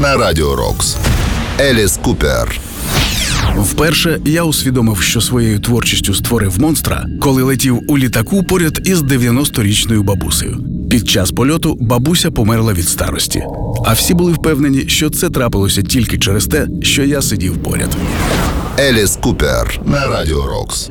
на Радіо Рокс. Еліс Купер. Вперше я усвідомив, що своєю творчістю створив монстра, коли летів у літаку поряд із 90-річною бабусею. Під час польоту бабуся померла від старості. А всі були впевнені, що це трапилося тільки через те, що я сидів поряд. Еліс Купер на Радіо Рокс.